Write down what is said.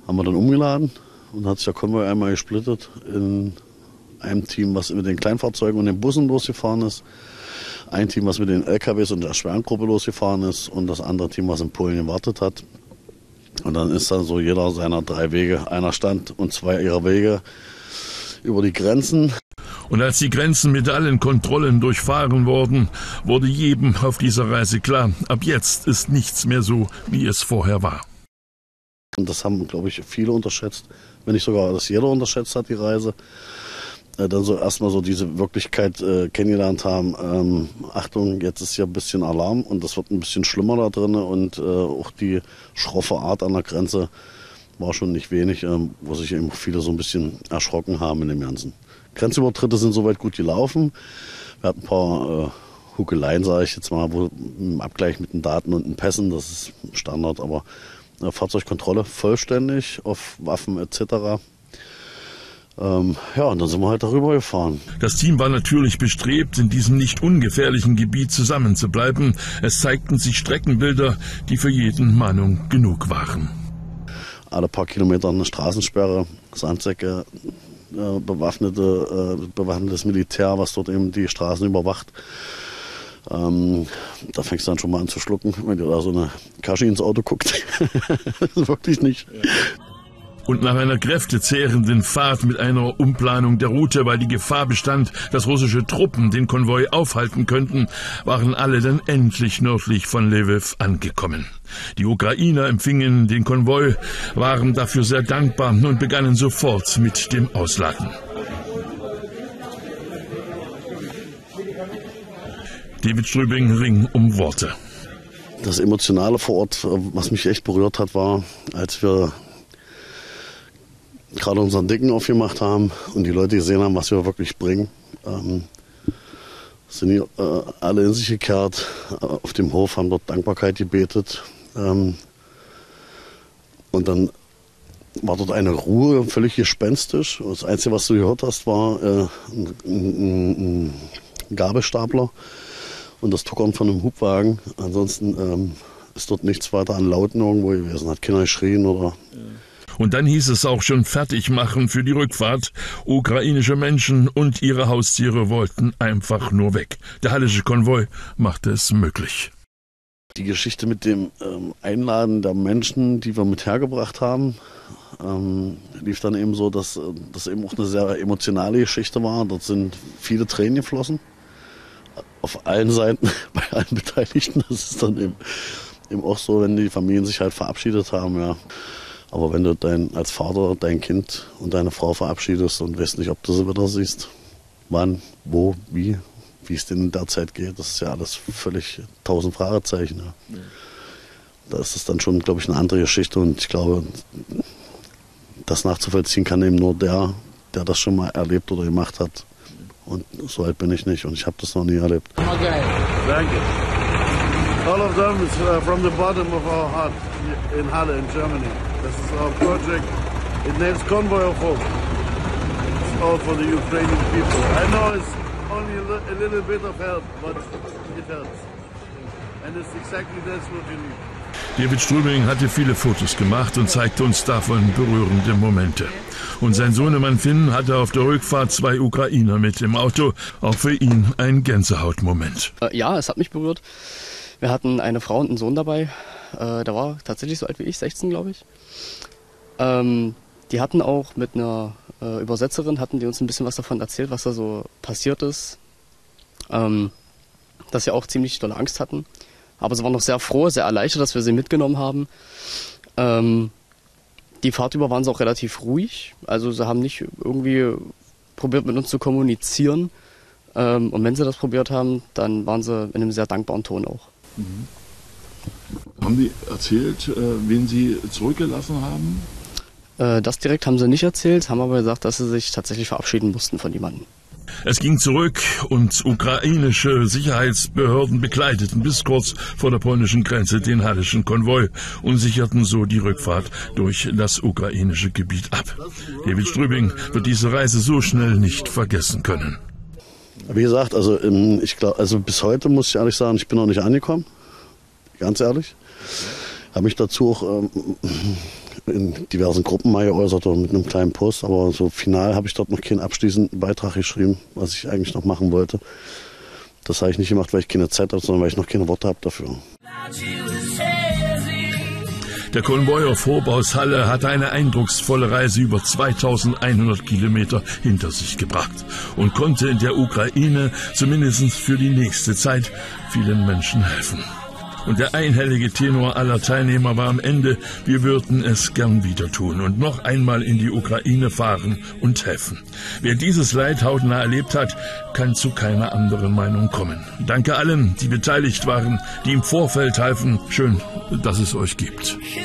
haben wir dann umgeladen und hat sich der Konvoi einmal gesplittet in einem Team, was mit den Kleinfahrzeugen und den Bussen losgefahren ist, ein Team, was mit den LKWs und der schweren Gruppe losgefahren ist und das andere Team, was in Polen gewartet hat. Und dann ist dann so jeder seiner 3 Wege, einer stand und 2 ihrer Wege über die Grenzen. Und als die Grenzen mit allen Kontrollen durchfahren wurden, wurde jedem auf dieser Reise klar, ab jetzt ist nichts mehr so, wie es vorher war. Und das haben, glaube ich, viele unterschätzt, wenn nicht sogar das jeder unterschätzt hat, die Reise. Dann so erstmal so diese Wirklichkeit kennengelernt haben. Achtung, jetzt ist hier ein bisschen Alarm und das wird ein bisschen schlimmer da drin und auch die schroffe Art an der Grenze war schon nicht wenig, wo sich eben viele so ein bisschen erschrocken haben in dem Ganzen. Grenzübertritte sind soweit gut gelaufen. Wir hatten ein paar Huckeleien, sage ich jetzt mal, wo im Abgleich mit den Daten und den Pässen, das ist Standard, aber Fahrzeugkontrolle vollständig auf Waffen etc. Ja, und dann sind wir halt darüber gefahren. Das Team war natürlich bestrebt, in diesem nicht ungefährlichen Gebiet zusammenzubleiben. Es zeigten sich Streckenbilder, die für jeden Mahnung genug waren. Alle paar Kilometer eine Straßensperre, Sandsäcke, bewaffnetes Militär, was dort eben die Straßen überwacht. Da fängst du dann schon mal an zu schlucken, wenn dir da so eine Kaschi ins Auto guckt. Wirklich nicht. Und nach einer kräftezehrenden Fahrt mit einer Umplanung der Route, weil die Gefahr bestand, dass russische Truppen den Konvoi aufhalten könnten, waren alle dann endlich nördlich von Lwiw angekommen. Die Ukrainer empfingen den Konvoi, waren dafür sehr dankbar und begannen sofort mit dem Ausladen. David Strübing ring um Worte. Das Emotionale vor Ort, was mich echt berührt hat, war, als wir gerade unseren Dicken aufgemacht haben und die Leute gesehen haben, was wir wirklich bringen. Sind die alle in sich gekehrt auf dem Hof, haben dort Dankbarkeit gebetet. Und dann war dort eine Ruhe, völlig gespenstisch. Das Einzige, was du gehört hast, war ein Gabelstapler und das Tuckern von einem Hubwagen. Ansonsten ist dort nichts weiter an Lauten irgendwo gewesen. Hat keiner geschrien oder... Und dann hieß es auch schon fertig machen für die Rückfahrt. Ukrainische Menschen und ihre Haustiere wollten einfach nur weg. Der hallische Konvoi machte es möglich. Die Geschichte mit dem Einladen der Menschen, die wir mit hergebracht haben, lief dann eben so, dass das eben auch eine sehr emotionale Geschichte war. Dort sind viele Tränen geflossen. Auf allen Seiten, bei allen Beteiligten. Das ist dann eben auch so, wenn die Familien sich halt verabschiedet haben, ja. Aber wenn du als Vater dein Kind und deine Frau verabschiedest und weißt nicht, ob du sie wieder siehst, wann, wo, wie es denen in der Zeit geht, das ist ja alles völlig 1000 Fragezeichen. Ja. Ja. Da ist es dann schon, glaube ich, eine andere Geschichte und ich glaube, das nachzuvollziehen kann eben nur der das schon mal erlebt oder gemacht hat. Und so alt bin ich nicht und ich habe das noch nie erlebt. Okay. Danke. All of them is from the bottom of our heart in Halle in Germany. This is our project. It names Convoy of Hope. It's all for the Ukrainian people. I know it's only a little bit of help, but it helps. And it's exactly that's what you need. David Strübing hatte viele Fotos gemacht und zeigte uns davon berührende Momente. Und sein Sohnemann Finn hatte auf der Rückfahrt 2 Ukrainer mit im Auto. Auch für ihn ein Gänsehautmoment. Ja, es hat mich berührt. Wir hatten eine Frau und einen Sohn dabei. Der war tatsächlich so alt wie ich, 16 glaube ich. Die hatten auch mit einer Übersetzerin, hatten die uns ein bisschen was davon erzählt, was da so passiert ist. Dass sie auch ziemlich dolle Angst hatten. Aber sie waren noch sehr froh, sehr erleichtert, dass wir sie mitgenommen haben. Die Fahrt über waren sie auch relativ ruhig. Also sie haben nicht irgendwie probiert mit uns zu kommunizieren. Und wenn sie das probiert haben, dann waren sie in einem sehr dankbaren Ton auch. Mhm. Haben die erzählt, wen sie zurückgelassen haben? Das direkt haben sie nicht erzählt, haben aber gesagt, dass sie sich tatsächlich verabschieden mussten von jemandem. Es ging zurück und ukrainische Sicherheitsbehörden begleiteten bis kurz vor der polnischen Grenze den hallischen Konvoi und sicherten so die Rückfahrt durch das ukrainische Gebiet ab. David Strübing wird diese Reise so schnell nicht vergessen können. Wie gesagt, also ich glaube, also bis heute muss ich ehrlich sagen, ich bin noch nicht angekommen. Ganz ehrlich. Habe mich dazu auch in diversen Gruppen mal geäußert oder mit einem kleinen Post, aber so final habe ich dort noch keinen abschließenden Beitrag geschrieben, was ich eigentlich noch machen wollte. Das habe ich nicht gemacht, weil ich keine Zeit habe, sondern weil ich noch keine Worte habe dafür. Der Konvoi auf Vorbaushalle hatte eine eindrucksvolle Reise über 2100 Kilometer hinter sich gebracht und konnte in der Ukraine zumindest für die nächste Zeit vielen Menschen helfen. Und der einhellige Tenor aller Teilnehmer war am Ende, wir würden es gern wieder tun und noch einmal in die Ukraine fahren und helfen. Wer dieses Leid hautnah erlebt hat, kann zu keiner anderen Meinung kommen. Danke allen, die beteiligt waren, die im Vorfeld halfen. Schön, dass es euch gibt.